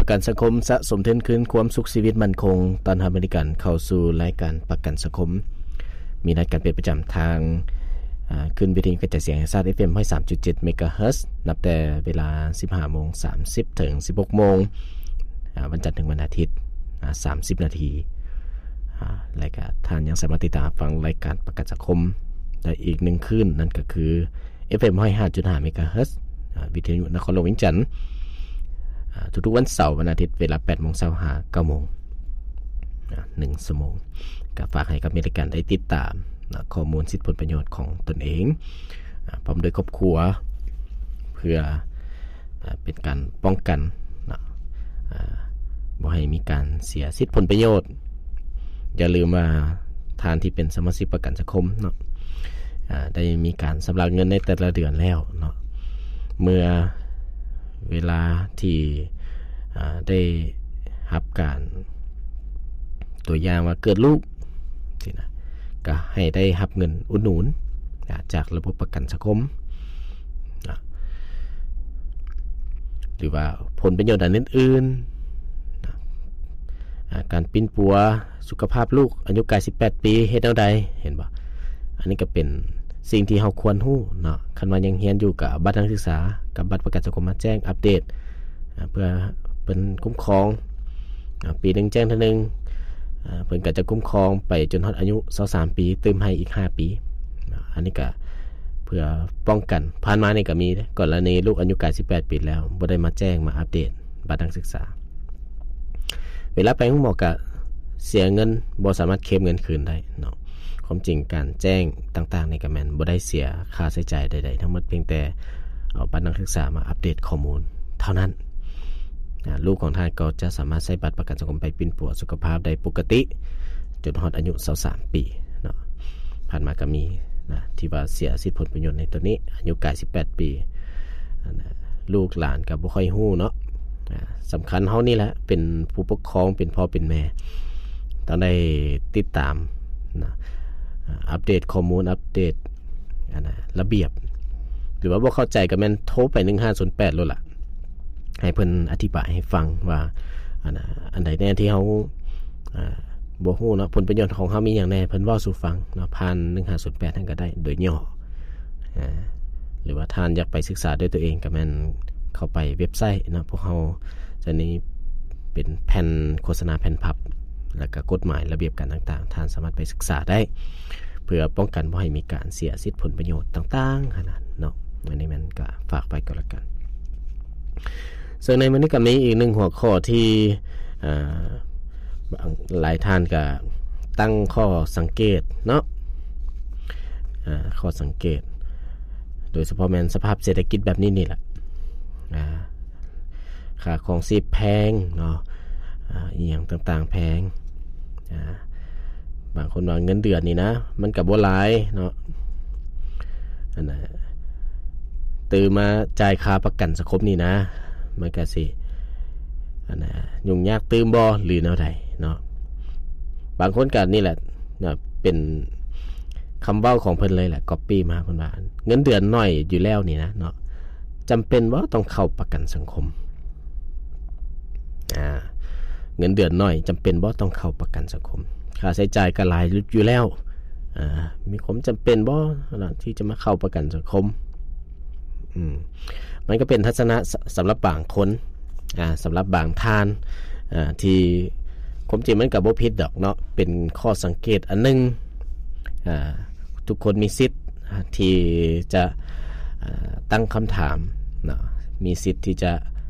ประกันสังคมสะสมทุนคืนความสุขชีวิตมั่นคงตอนทำบริการเข้าสู่รายการประกันสังคมมีรายการเป็นประจำทางขึ้นวิทยุกระจายเสียงแห่งชาติ FM 103.7 เมกะเฮิรตซ์นับแต่เวลา 15:30 ถึง 16:00 นวันจันทร์ถึงวันอาทิตย์30 นาทีรายการท่านยังสามารถติดตามฟังรายการประกันสังคมได้อีก1คืนนั่นก็คือ FM 105.5 เมกะเฮิรตซ์วิทยุนครหลวงเวียงจันทน์ทุกๆวันเสาร์วันอาทิตย์เวลา 8:00 น. ถึง 9:00 น. 1 ชั่วโมงก็ฝากให้กับรายการได้ติดตามข้อมูลสิทธิผลประโยชน์ของตนเองพร้อมด้วยครอบครัวเพื่อเป็นการป้องกันบ่ให้มีการเสียสิทธิผลประโยชน์อย่าลืมว่าทานที่เป็นสมาชิกประกันสังคมเนาะได้มีการชำระเงินในแต่ละเดือนแล้วเนาะเมื่อเวลาที่ได้รับการตัวอย่างว่าเกิดลูกสินะก็ให้ได้รับเงินอุดหนุนจากระบบประกันสังคมหรือว่าผลประโยชน์อื่นๆการปิ้นปัวสุขภาพลูกอายุกาย18 ปีเฮ็ดแนวใดเห็นบ่อันนี้ก็เป็นสิ่งที่เราควรรู้เนาะคันว่ายังเรียนอยู่กับบัตรนักศึกษากับบัตรประกันสังคมมาแจ้งอัปเดตเพื่อเป็นคุ้มครองปีนึงแจ้งเท่านึงเพิ่นก็จะคุ้มครองไปจนฮอดอายุ23 ปีเติมให้อีก5 ปีอันนี้ก็เพื่อป้องกันผ่านมานี่ก็มีกรณีลูกอายุกาย18 ปีแล้วบ่ได้มาแจ้งมาอัปเดตบัตรนักศึกษาเวลาไปโรงหมอก็เสียเงินบ่สามารถเคลมเงินคืนได้เนาะความจริงการแจ้งต่างๆในก็แม่นบ่ได้เสียค่าใช้จ่ายใดๆทั้งหมดเพียงแต่เอาบัตรนักศึกษามาอัปเดตข้อมูลเท่านั้นลูกของท่านก็จะสามารถใช้บัตรประกันสังคมไปปิ้นปัวสุขภาพได้ปกติจนฮอดอายุ23 ปีเนาะผ่านมาก็มีนะที่ว่าเสียสิทธิผลประโยชน์ในตัวนี้อายุกาย18 ปีลูกหลานก็บ่ค่อยฮู้เนาะสำคัญเฮานี่แหละเป็นผู้ปกครองเป็นพ่อเป็นแม่ต้องได้ติดตามนะอัปเดตข้อมูลอัปเดตระเบียบหรือว่าบ่เข้าใจก็แม่นโทรไป1508โลดล่ะให้เพิ่นอธิบายให้ฟังว่าอันใดแน่ที่เฮาบ่ฮู้เนาะผลประโยชน์ของเฮามีหยังแน่เพิ่นเว้าสู่ฟังเนาะผ่าน1508นั่นก็ได้โดยย่อหรือว่าท่านอยากไปศึกษาด้วยตัวเองก็แม่นเข้าไปเว็บไซต์นะพวกเฮาจะนี้เป็นแผ่นโฆษณาแผ่นพับแล้วก็กฎหมายระเบียบการต่างๆท่านสามารถไปศึกษาได้เพื่อป้องกันบ่ให้มีการเสียสิทธิผลประโยชน์ต่างๆขนาดเนาะอันนี้มันก็ฝากไปก็แล้วกันซึ่งในวันนี้ก็มีอีก1หัวข้อที่หลายท่านก็ตั้งข้อสังเกตเนาะข้อสังเกตโดยเฉพาะแม่นสภาพเศรษฐกิจแบบนี้นี่แหละค่าของชีพแพงเนาะอีหยังต่างๆแพงบางคนว่าเงินเดือนนี่นะมันก็บ่หลายเนาะอันน่ะตื่นมาจ่ายค่าประกันสังคมนี่นะมันก็สิอันน่ะยุ่งยากตื่มบ่หรือแนวใดเนาะบางคนก็นี่แหละเนาะเป็นคำเว้าของเพิ่นเลยแหละก๊อปปี้มาเพิ่นว่าเงินเดือนน้อยอยู่แล้วนี่นะเนาะจำเป็นว่าต้องเข้าประกันสังคมเงินเดือนน้อยจำเป็นบ่ต้องเข้าประกันสังคมค่าใช้จ่ายก็หลายอยู่แล้วมีความจำเป็นบ่ที่จะมาเข้าประกันสังคมมันก็เป็นทัศนะสำหรับบางคนสำหรับบางท่านที่ความจริงมันก็บ่ผิดดอกเนาะเป็นข้อสังเกตอันนึงทุกคนมีสิทธิ์ที่จะตั้งคำถามเนาะมีสิทธิ์ที่จะ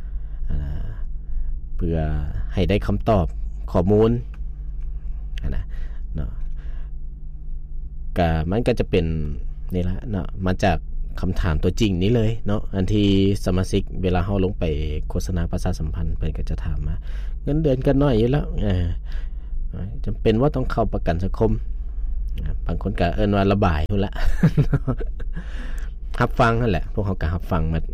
เพื่อให้ได้คำตอบข้อมูลนะเนาะก็มันก็จะเป็นนี่ละเนาะมาจากคำถามตัวจริงนี้เลยเนาะอันที่สมาชิกเวลาเฮาลงไปโฆษณาประชาสัมพันธ์เพิ่นก็จะถามมาเงินเดือนก็น้อยอยู่แล้วจำเป็นว่าต้องเข้าประกันสังคมบางคนก็เอิ้นว่าระบายพุ่นละรับฟังนั่นแหละพวกเขาก็รับฟังมา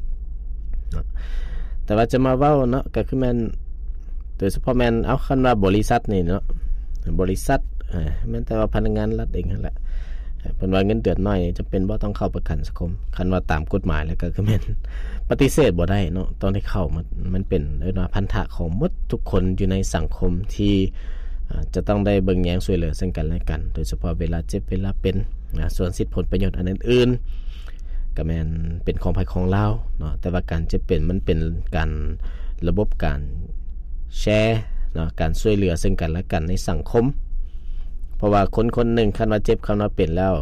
แต่ว่าจะมาเว้าเนาะก็คือแม่นโดยเฉพาะแม่นเอาคันว่าบริษัทนี่เนาะบริษัทแม่นแต่ว่าพนักงานรัฐเองนั่นแหละเพิ่นว่าเงินเดือนน้อยจะเป็นบ่ต้องเข้าประกันสังคมคันว่าตามกฎหมายแล้วก็คือแม่นปฏิเสธบ่ได้เนาะต้องได้เข้ามันเป็นว่าพันธะของหมดทุกคนอยู่ในสังคมที่จะต้องได้เบิ่งแยงช่วยเหลือซึ่งกันและกันโดยเฉพาะเวลาเจ็บเวลาเป็นส่วนสิทธิผลประโยชน์อันอื่นๆก็แม่นเป็นของภายของเราเนาะแต่ว่าการเจ็บเป็นมันเป็นการระบบการแชร์เนาะการช่วยเหลือซึ่งกันและกันในสังคมเพราะว่าคนๆนึงคันว่าเจ็บคันว่าเป็นแล้ว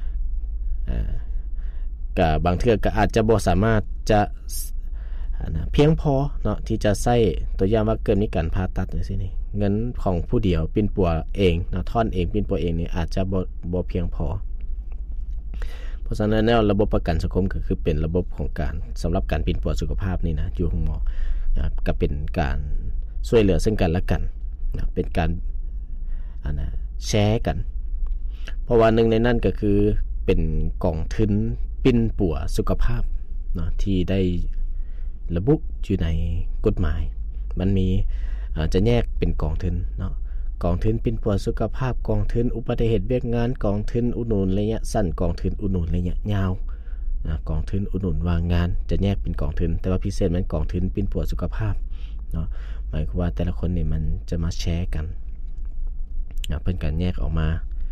ก็บางเทื่อก็อาจจะบ่สามารถจะเพียงพอเนาะที่จะใช้ตัวอย่างว่าเกิดมีการผ่าตัดจังซี่นี่เงินของผู้เดียวปิ่นปัวเองเนาะท่อนเองปิ่นปัวเองนี่อาจจะบ่เพียงพอเพราะฉะนั้นแล้วระบบประกันสังคมก็คือเป็นระบบของการสำหรับการปิ่นปัวสุขภาพนี่นะอยู่ของหมอก็เป็นการช่วยเหลือซึ่งกันและกันนะเป็นการแชร์กันเพราะว่าหนึ่งในนั้นก็คือเป็นกองทุนปิ่นปัวสุขภาพเนาะที่ได้ระบุอยู่ในกฎหมายมันมีจะแยกเป็นกองทุนเนาะกองทุนปิ่นปัวสุขภาพกองทุนอุบัติเหตุเวียกงานกองทุนอุดหนุนระยะสั้นกองทุนอุดหนุนระยะยาวกองทุนอุดหนุนวางงานจะแยกเป็นกองทุนแต่ว่าพิเศษมันกองทุนปิ่นปัวสุขภาพเนาะหมายความว่าแต่ละคนนี่มันจะมาแชร์กันเพิ่นกันแยกออกมา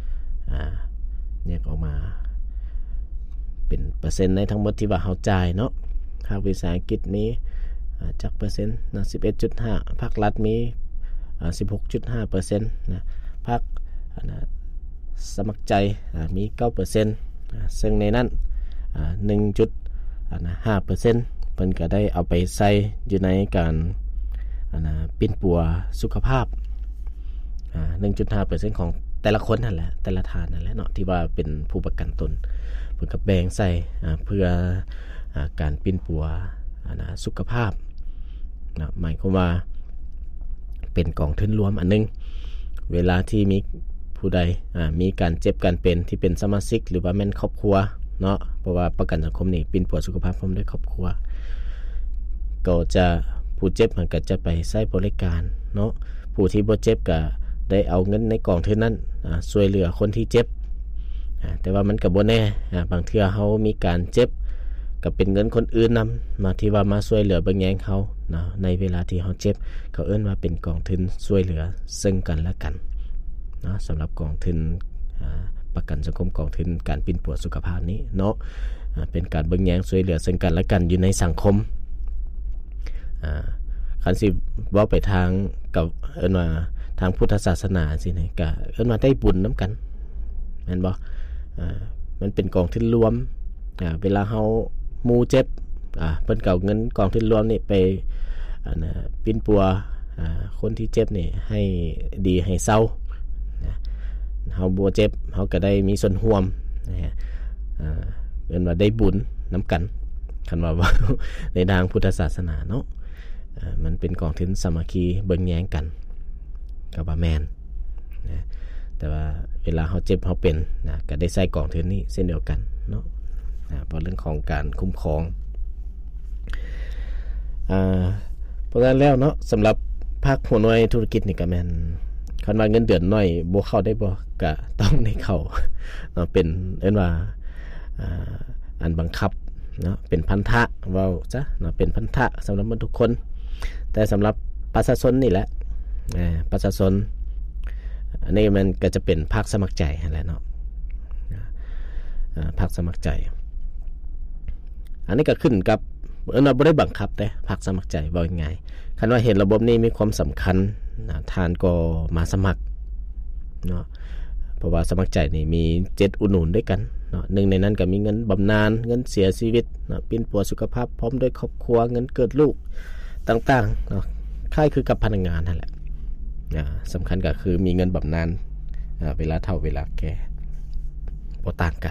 เป็นเปอร์เซ็นต์ในทั้งหมดที่ว่าเฮาจ่ายเนาะภาควิสาหกิจมีจักเปอร์เซ็นต์นะ 11.5 ภาครัฐมี16.5% นะภาคสมัครใจมี 9% ซึ่งในนั้น1.5% เพิ่นก็ได้เอาไปใส่อยู่ในการปิ่นปัวสุขภาพ1.5% ของแต่ละคนนั่นแหละแต่ละทานนั่นแหละเนาะที่ว่าเป็นผู้ประกันตนเพิ่นก็แบ่งใส่เพื่อการปิ่นปัวสุขภาพนะหมายความว่าเป็นกองทุนรวมอันนึงเวลาที่มีผู้ใดมีการเจ็บการเป็นที่เป็นสมาชิกหรือว่าแม่นครอบครัวเนาะเพราะว่าประกันสังคมนี่ปิ่นปัวสุขภาพพร้อมด้วยครอบครัวก็จะผู้เจ็บมันก็จะไปใช้บริการเนาะผู้ที่บ่เจ็บก็ได้เอาเงินในกองทุนนั้นช่วยเหลือคนที่เจ็บแต่ว่ามันก็บ่แน่บางเทื่อเฮามีการเจ็บก็เป็นเงินคนอื่นนำมาที่ว่ามาช่วยเหลือเบิ่งแยงเขานะในเวลาที่เฮาเจ็บเขาเอิ้นว่าเป็นกองทุนช่วยเหลือซึ่งกันและกันนะสำหรับกองทุนประกันสังคมกองทุนการปิ่นปัวสุขภาพนี้เนาะเป็นการเบิ่งแยงช่วยเหลือซึ่งกันและกันอยู่ในสังคมคันสิเว้าไปทางกับเอิ้นว่าทางพุทธศาสนาสิเนี่ยก็เอิ้นว่าได้บุญนํากันแม่นบ่มันเป็นกองทุนรวมเวลาเฮาหมู่เจ็บเพิ่นก็เอาเงินกองทุนรวมนี่ไปปิ่นปัวคนที่เจ็บนี่ให้ดีให้เศร้าเฮาบ่เจ็บเฮาก็ได้มีส่วนร่วมนะฮะเอิ้นว่าได้บุญนํากันคันว่าในทางพุทธศาสนาเนาะมันเป็นกองทุนสามัคคีเบิ่งแยงกันก็ว่าแม่นนะแต่ว่าเวลาเฮาเจ็บเฮาเป็นนะก็ได้ใช้กองทุนนี้เช่นเดียวกันเนาะเพราะเรื่องของการคุ้มครองเพราะฉะนั้นแล้วเนาะสำหรับภาคหัวหน่วยธุรกิจนี่ก็แม่นคันว่าเงินเดือนน้อยบ่เข้าได้บ่ก็ต้องได้เข้าเนาะเป็นเอิ้นว่าอันบังคับเนาะเป็นพันธะเว้าซะเนาะเป็นพันธะสำหรับทุกคนแต่สำหรับประชาชนนี่แหละประชาชนอันนี้มันก็จะเป็นภาคสมัครใจนั่นแหละเนาะภาคสมัครใจอันนี้ก็ขึ้นกับเราบ่ได้บังคับแต่ภาคสมัครใจว่าง่ายคันว่าเห็นระบบนี้มีความสำคัญทานก็มาสมัครเนาะเพราะว่าสมัครใจนี่มี7อุดหนุนด้วยกันเนาะหนึ่งในนั้นก็มีเงินบำนาญเงินเสียชีวิตเนาะปิ่นปัวสุขภาพพร้อมด้วยครอบครัวเงินเกิดลูกต่างๆเนาะคล้ายคือกับพนักงานนั่นแหละสำคัญก็คือมีเงินบำนาญเวลาเฒ่าเวลาแก่บ่ต่างกัน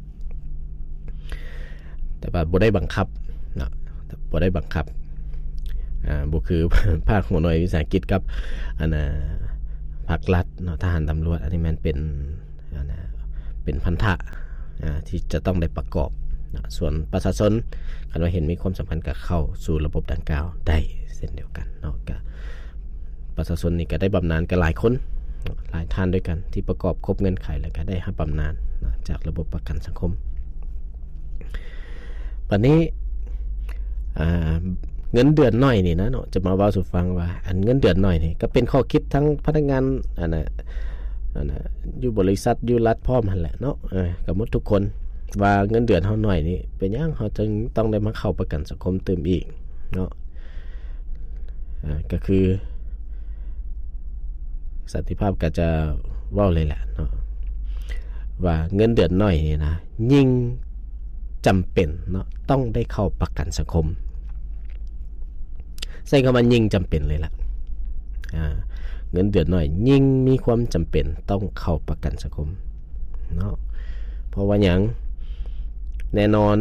แต่ว่าบ่ได้บังคับเนาะบ่ได้บังคับบ่คือภาคหัวหน่วยวิสาหกิจกับภาครัฐเนาะทหารตำรวจอันนี้มันเป็นพันธะที่จะต้องได้ประกอบนะส่วนประชาชนคันว่าเห็นมีความสำคัญกับเข้าสู่ระบบดังกล่าวได้เช่นเดียวกันเนาะก็ประชาชนนี่ก็ได้บำนาญกันหลายคนหลายท่านด้วยกันที่ประกอบครบเงื่อนไขแล้วก็ได้รับบำนาญจากระบบประกันสังคมปัจนี้เงินเดือนน้อยนี่นะเนาะจะมาเว้าสู่ฟังว่าอันเงินเดือนน้อยนี่ก็เป็นข้อคิดทั้งพนักงานอยู่บริษัทอยู่รัฐพร้อมหั่นแหละเนาะก็หมดทุกคนว่าเงินเดือนเฮาน้อยนี่เป็นหยังเฮาจึงต้องได้มาเข้าประกันสังคมเติมอีกเนาะก็คือสันติภาพก็จะเว้าเลยแหละเนาะว่าเงินเดือนน้อยนี่นะยิ่งจำเป็นเนาะต้องได้เข้าประกันสังคมใส่คำว่ายิ่งจำเป็นเลยล่ะเงินเดือนน้อยยิ่งมีความจำเป็นต้องเข้าประกันสังคมเนาะเพราะว่าหยังแน่นอน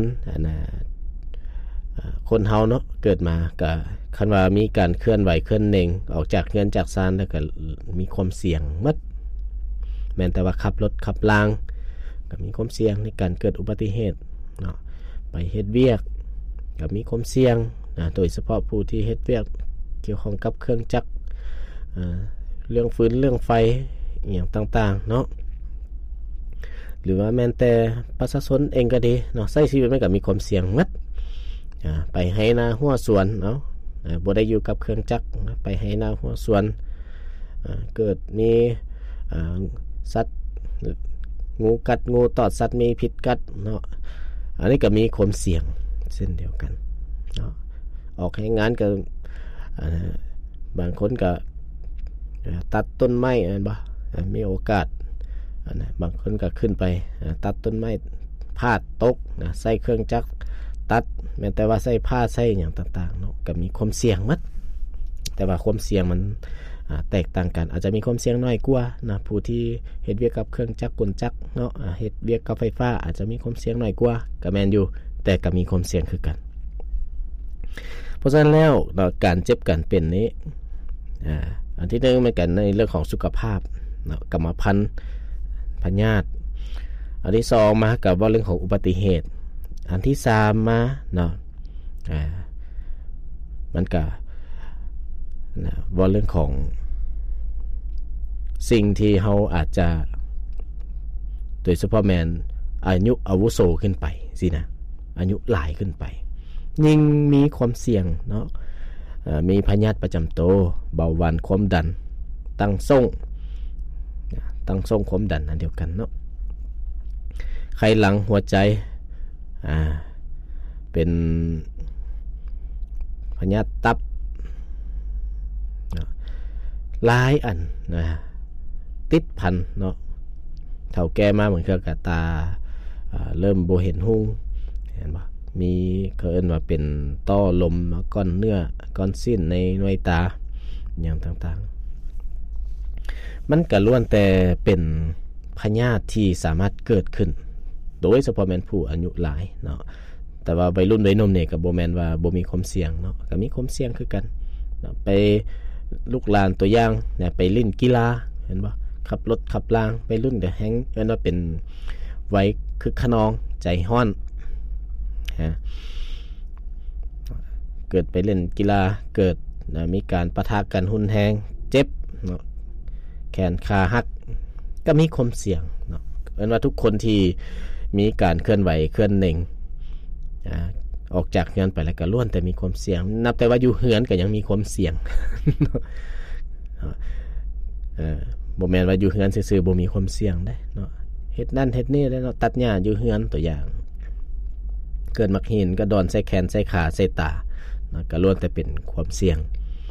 คนเฮาเนาะเกิดมาก็คันว่ามีการเคลื่อนไหวเคลื่อนเน่งออกจากเรือนจากศาลแล้วก็มีความเสี่ยงหมดแม้แต่ว่าขับรถขับรางก็มีความเสี่ยงในการเกิดอุบัติเหตุเนาะไปเฮ็ดเวียกก็มีความเสี่ยงนะโดยเฉพาะผู้ที่เฮ็ดเวียกเกี่ยวข้องกับเครื่องจักรเรื่องฟืนเรื่องไฟอย่างต่างๆเนาะหรือว่าแม้แต่ประชาชนเองก็ดีเนาะใช้ชีวิตมันก็มีความเสี่ยงหมดไปให้นาหัวสวนเนาะบ่ได้อยู่กับเครื่องจักรไปให้นาหัวสวนเกิดมีสัตว์งูกัดงูตอดสัตว์มีพิษกัดเนาะอันนี้ก็มีความเสี่ยงเช่นเดียวกันเนาะออกให้งานก็บางคนก็ตัดต้นไม้บ่มีโอกาสบางคนก็ขึ้นไปตัดต้นไม้พาดตกใส่เครื่องจักรตัดแม้แต่ว่าใส่ผ้าใส่อย่างต่างๆเนาะก็มีความเสี่ยงหมดแต่ว่าความเสี่ยงมันแตกต่างกันอาจจะมีความเสี่ยงน้อยกว่านะผู้ที่เฮ็ดเวียกกับเครื่องจักรกลจักรเนาะเฮ็ดเวียกกับไฟฟ้าอาจจะมีความเสี่ยงน้อยกว่าก็แม่นอยู่แต่ก็มีความเสี่ยงคือกันเพราะฉะนั้นแล้วการเจ็บการเป็นนี้อันที่1มันกันในเรื่องของสุขภาพเนาะกรรมพันธุ์พยาธิอันที่2มากับว่าเรื่องของอุบัติเหตุอันที่3มาเนาะมันก็ว่าเรื่องของสิ่งที่เฮาอาจจะโดยเฉพาะแมนอายุอาวุโสขึ้นไปสินะอายุหลายขึ้นไปยิ่งมีความเสี่ยงเนาะมีพยาธิประจำตัวเบาหวานความดันตั้งส่งความดันอันเดียวกันเนาะไขหลังหัวใจเป็นพยาธิตับหลายอันนะติดพันเนาะเฒ่าแก่มาเหมือนกับตาเริ่มบ่เห็นหุ่งเห็นบ่มีเขาเอิ้นว่าเป็นต้อลมก้อนเนื้อก้อนสิ้นในหน่วยตาอย่างต่างๆมันก็ล้วนแต่เป็นพยาธิที่สามารถเกิดขึ้นโดยเฉพาะแม่นผู้อายุหลายเนาะแต่ว่าวัยรุ่นวัยหนุ่มเนี่ยก็บ่แม่นว่าบ่มีความเสี่ยงเนาะก็มีความเสี่ยงคือกันเนาะไปลูกหลานตัวอย่างเนี่ยไปเล่นกีฬาเห็นบ่ขับรถขับรางไปรุ่นเดี๋ยวแฮงเอิ้นว่าเป็นไว้คึกขนองใจร้อนเกิดไปเล่นกีฬาเกิดมีการปะทะกันหุนแฮงเจ็บเนาะแขนขาหักก็มีความเสี่ยงเนาะเอิ้นว่าทุกคนที่มีการเคลื่อนไหวเคลื่อนเน่งออกจากเฮือนไปแล้วก็ล้วนแต่มีความเสี่ยงนับแต่ว่าอยู่เฮือนก็ยังมีความเสี่ยงบ่แม่นว่าอยู่เฮือนซื่อๆบ่มีความเสี่ยงได้เนาะเฮ็ดนั่นเฮ็ดนี่แล้วเนาะตัดหญ้าอยู่เฮือนตัวอย่างเกิดมักหินก็ดอนใส่แขนใส่ขาใส่ตาเนาะก็ล้วนแต่เป็นความเสี่ยง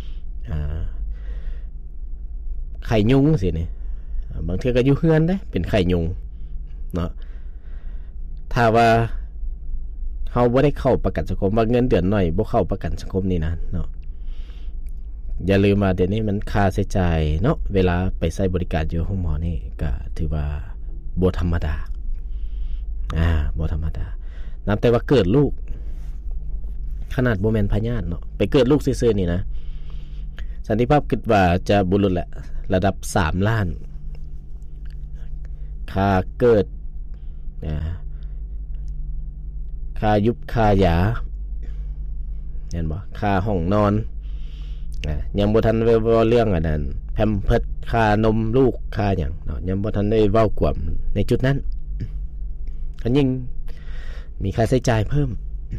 ไข้ยุงสินี่บางเทื่อก็อยู่เฮือนได้เป็นไข้ยุงเนาะถ้าว่าเฮาบ่ได้เข้าประกันสังคมว่าเงินเดือนน้อยบ่เข้าประกันสังคมนี่นะเนาะอย่าลืมว่าเดี๋ยวนี้มันค่าใช้จ่ายเนาะเวลาไปใช้บริการอยู่ห้องหมอนี่ก็ถือว่าบ่ธรรมดาบ่ธรรมดานับแต่ว่าเกิดลูกขนาดบ่แม่นพยาธิเนาะไปเกิดลูกซื่อๆนี่นะสันติภาพคิดว่าจะบุรุษแหละระดับ3ล้านค่าเกิดค่ายุบค่ายาเห็นบ่ค่าห้องนอนยังบ่ทันได้เว้าเรื่องอันนั้นแพมเพิร์สค่านมลูกค่าหยังเนาะยังบ่ทันได้เว้ากวมในจุดนั้นก็ยิ่งมีค่าใช้จ่ายเพิ่ม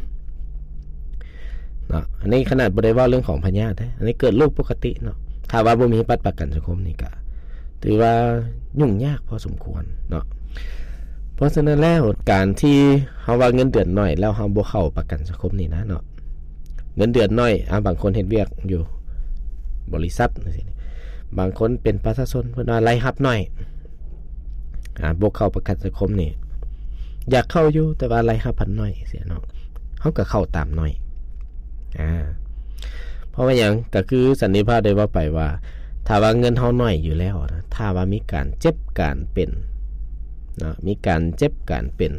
เนาะอันนี้ขนาดบ่ได้เว้าเรื่องของพยาธินะอันนี้เกิดโรคปกติเนาะถ้าว่าบ่มีบัตรประกันสังคมนี่ก็ถือว่ายุ่งยากพอสมควรเนาะเพราะฉะนั้นแล้วการที่เฮาว่าเงินเดือนน้อยแล้วเฮาบ่เข้าประกันสังคมนี่นะเนาะเงินเดือนน้อยบางคนเฮ็ดเวียกอยู่บริษัทจังซี่บางคนเป็นประชาชนเพิ่นว่ารายรับน้อยบ่เข้าประกันสังคมนี่อยากเข้าอยู่แต่ว่ารายรับพันน้อยเสียเนาะเฮาก็เข้าตามน้อยเพราะว่าหยังก็คือสันนิษฐานได้ว่าไปว่าถ้าว่าเงินเฮาน้อยอยู่แล้วนะถ้าว่ามีการเจ็บการเป็นนะมีการเจ็บการเป็น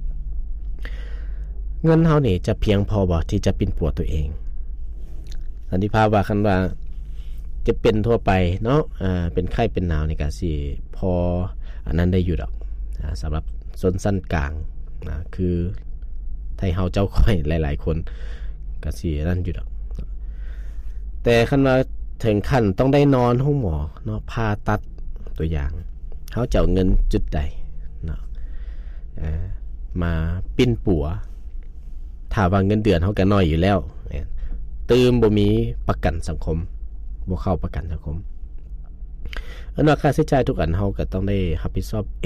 เงินเฮานี่จะเพียงพอบ่ที่จะปิ่นปัวตัวเองสันนิษฐานว่าคันว่าจะเป็นทั่วไปเนาะเป็นไข้เป็นหนาวนี่ก็สิพออันนั้นได้อยู่ดอกสำหรับชนชั้นกลางนะคือไทเฮาเจ้าค่อยหลายๆคนก็สินั่นอยู่ดอกแต่คันว่าถึงขั้นต้องได้นอนห้องหมอเนาะผ่าตัดตัวอย่างเฮาจะเอาเงินจุดใดเนาะมาปิ้นปัวถ้าว่าเงินเดือนเฮาก็น้อยอยู่แล้วตื่มบ่มีประกันสังคมบ่เข้าประกันสังคมอันว่าค่าใช้จ่ายทุกอันเฮาก็ต้องได้รับผิดชอบเอง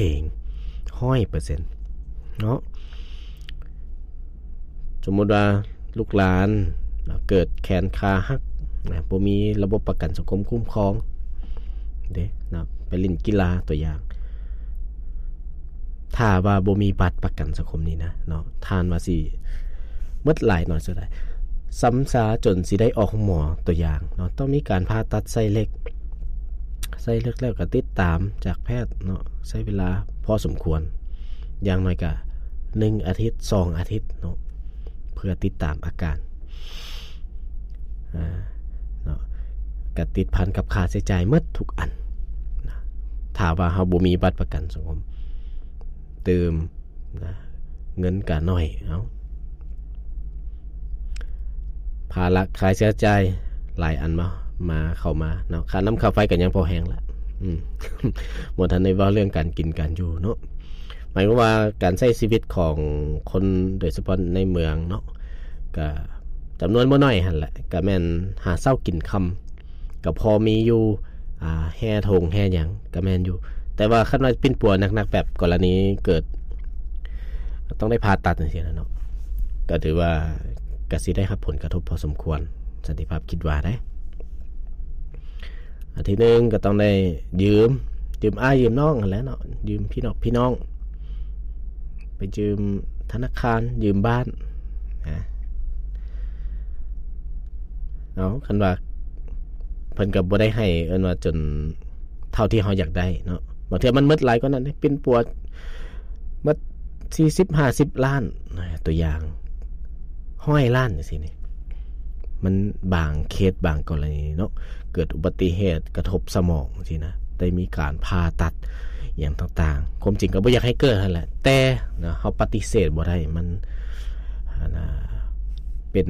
100% เนาะสมมุติว่าลูกหลานเกิดแขนขาหักบ่มีระบบประกันสังคมคุ้มครองเด้นะไปเล่นกีฬาตัวอย่างถ้าว่าบ่มีบัตรประกันสังคมนี่นะเนาะทานว่าสิหมดหลายหน่อยสุดได้ซ้ำซาจนสิได้ออกหมอตัวอย่างเนาะต้องมีการผ่าตัดไส้เล็กแล้วก็ติดตามจากแพทย์เนาะใช้เวลาพอสมควรอย่างน้อยก็1อาทิตย์2อาทิตย์เนาะเพื่อติดตามอาการเนาะก็ติดพันกับค่าใช้จ่ายหมดทุกอันนะถ้าว่าเฮาบ่มีบัตรประกันสังคมเติมนะเงินก็น้อยเอ้าภาระค่าใช้จ่ายหลายอันมาเข้ามาเนาะค่าน้ำค่าไฟก็ยังพอแฮงละบ่ทันได้เว้าเรื่องการกินการอยู่เนาะหมายความว่าการใช้ชีวิตของคนโดยเฉพาะในเมืองเนาะก็จำนวนบ่น้อยหั่นแหละก็แม่นหาเช้ากินค่ำก็พอมีอยู่แห่ทงแห่หยังก็แม่นอยู่แต่ว่าคันว่าปิ้นปัวหนักๆแบบกรณีเกิดต้องได้ผ่าตัดจังซี่นะเนาะก็ถือว่าก็สิได้รับผลกระทบพอสมควรสันติภาพคิดว่าได้อันที่1ก็ต้องได้ยืมอ้ายยืมน้องนั่นแหละเนาะยืมพี่น้องไปยืมธนาคารยืมบ้านเอาคันว่าเพิ่นก็บ่ได้ให้เอิ้นว่าจนเท่าที่เฮาอยากได้เนาะบางเทื่อมันหมดหลายกว่านั้นปิ้นปัวหมด40-50 ล้านตัวอย่าง100 ล้านจังซี่นี่มันบางเคสบางกรณีเนาะเกิดอุบัติเหตุกระทบสมองจังซี่นะได้มีการผ่าตัดอย่างต่างๆความจริงก็บ่อยากให้เกิดนั่นแหละแต่นะเฮาปฏิเสธบ่ได้มันเป็น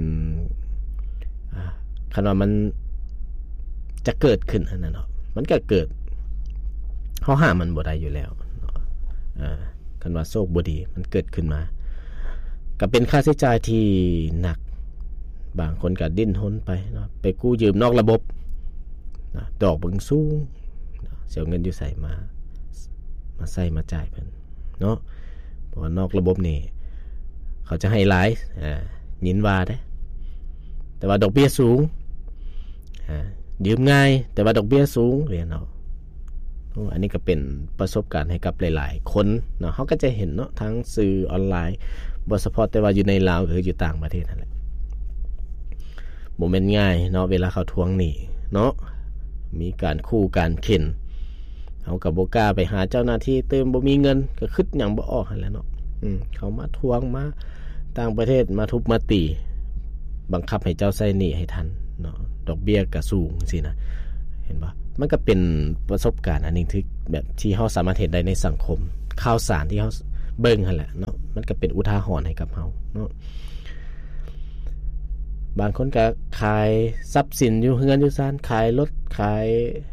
คันว่ามันจะเกิดขึ้นอันนั้นเนาะมันก็เกิดเฮาห้ามมันบ่ได้อยู่แล้วเนาะคันว่าโชคบ่ดีมันเกิดขึ้นมาก็เป็นค่าใช้จ่ายที่หนักบางคนก็ดิ้นรนไปเนาะไปกู้ยืมนอกระบบนะดอกบึงสูงเสียเงินอยู่ใส่มาใส่มาจ่ายเพิ่นเนาะเพราะว่านอกระบบนี่เขาจะให้หลายยินว่าได้แต่ว่าดอกเบี้ยสูงยืมง่ายแต่ว่าดอกเบี้ยสูงเรียนเอาอันนี้ก็เป็นประสบการณ์ให้กับหลายๆคนเนาะเฮาก็จะเห็นเนาะทั้งสื่อออนไลน์บ่เฉพาะแต่ว่าอยู่ในลาวหรืออยู่ต่างประเทศนั่นแหละบ่แม่นง่ายเนาะเวลาเขาทวงหนี้เนาะมีการคู่การเข็นเฮาก็บ่กล้าไปหาเจ้าหน้าที่เติมบ่มีเงินก็คิดหยังบ่ออกหั่นแหละเนาะเขามาทวงมาต่างประเทศมาทุบมาตีบังคับให้เจ้าใช้หนี้ให้ทันเนาะดอกเบี้ยก็สูงสินะเห็นบ่มันก็เป็นประสบการณ์อันนึงที่แบบที่เฮาสามารถเห็นได้ในสังคมข่าวสารที่เฮาเบิ่งหั่นแหละเนาะมันก็เป็นอุทาหรณ์ให้กับเฮาเนาะบางคนก็ขายทรัพย์สินอยู่เฮือนอยู่ซ่านขายรถขาย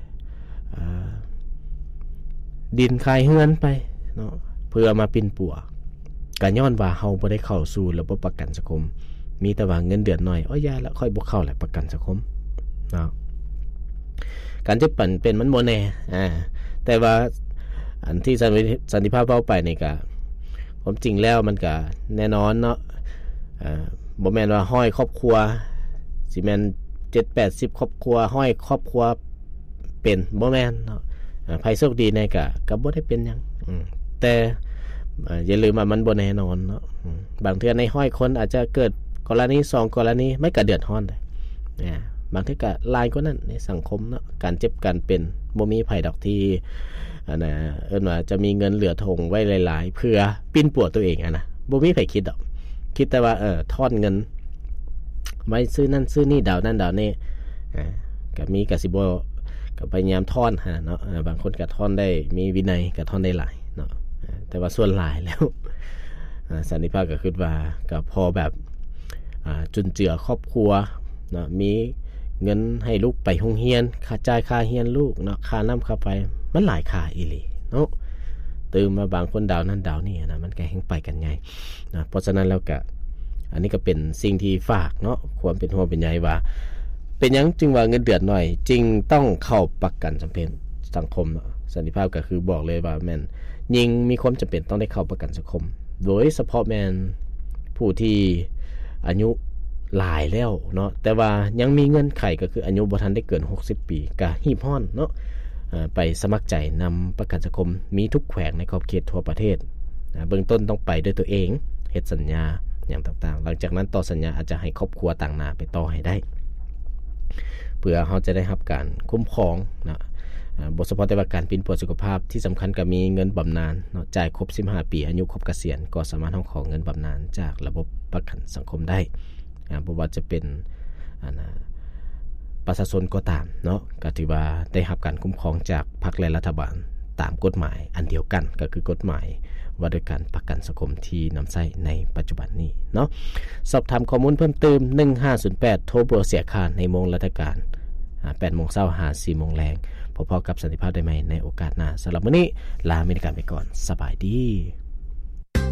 ดินขายเฮือนไปเนาะเพื่อมาปิ่นปัวก็ย้อนว่าเฮาบ่ได้เข้าสู่ระบบประกันสังคมมีแต่ว่าเงินเดือนน้อยยาแล้วค่อยบ่เข้าแหละประกันสังคมเนาะการจะปั่นเป็นมันบ่แน่แต่ว่าอันที่สันติภาพเว้าไปนี่ก็ความจริงแล้วมันก็แน่นอนเนาะบ่แม่นว่าห้อยครอบครัวสิแม่น 7-80 ครอบครัวห้อยครอบครัวเป็นบ่แม่นเนาะภัยโชคดีในก็บ่ได้เป็นหยังแต่อย่าลืมว่ามันบ่แน่นอนเนาะบางเทื่อในห้อยคนอาจจะเกิดกรณี2กรณีไม่ก็เดือดร้อนได้บางทีก็หลายกว่านั้นในสังคมเนาะการเจ็บการเป็นบ่มีไผดอกที่เอิ้นว่าจะมีเงินเหลือทงไว้หลายๆเพื่อปิ้นป่วตัวเองนะบ่มีไผคิดดอกคิดแต่ว่าทอนเงินไว้ซื้อนั่นซื้อนี่ดาวนั่นดาวนี่ก็มีก็สิบ่ก็พยายามทอนเนาะบางคนก็ทอนได้มีวินัยก็ทอนได้หลายเนาะแต่ว่าส่วนหลายแล้วสันติภาพก็คิดว่าก็พอแบบจุนเจือครอบครัวเนาะมีเงินให้ลูกไปโรงเรียนค่าจ่ายค่าเรียนลูกเนาะค่าน้ำค่าไฟมันหลายค่าอีหลีเนาะตื่นมาบางคนดาวนั่นดาวนี่นะมันก็แฮงไปกันใหญ่นะเพราะฉะนั้นแล้วก็อันนี้ก็เป็นสิ่งที่ฝากเนาะความเป็นห่วงเป็นใยว่าเป็นหยังจึงว่าเงินเดือนน้อยจึงต้องเข้าประกันจำเป็นสังคมเนาะสันติภาพก็คือบอกเลยว่าแม่นยิ่งมีความจำเป็นต้องได้เข้าประกันสังคมโดยเฉพาะแม่นผู้ที่อายุหลายแล้วเนาะแต่ว่ายังมีเงื่อนไขก็คืออายุบ่ทันได้เกิน60ปีก็หีบฮ้อนเนาะไปสมัครใจนำประกันสังคมมีทุกแขวงในขอบเขตทั่วประเทศเบื้องต้นต้องไปด้วยตัวเองเฮ็ดสัญญาอย่างต่างๆหลังจากนั้นต่อสัญญาอาจจะให้ครอบครัวต่างหน้าไปต่อให้ได้เพื่อเขาจะได้รับการคุ้มครองนะบทเฉพาะแต่ว่าการปิ้นป่วยสุขภาพที่สำคัญก็มีเงินบำนาญเนาะจ่ายครบ15ปีอายุครบเกษียณก็สามารถขอเงินบำนาญจากระบบประกันสังคมได้บ่ว่าจะเป็นประชาชนก็ตามเนาะก็ถือว่าได้รับการคุ้มครองจากพรรคและรัฐบาลตามกฎหมายอันเดียวกันก็คือกฎหมายว่าด้วยการประกันสังคมที่นำใช้ในปัจจุบันนี้เนาะสอบถามข้อมูลเพิ่มเติม1508โทรบ่เสียค่าในโมงราชการ8 โมงเช้า 4 โมงแรงพบกับสันติภาพได้ไหมในโอกาสหน้าสำหรับมื้อนี้ลาเมริกาไปก่อนสบายดี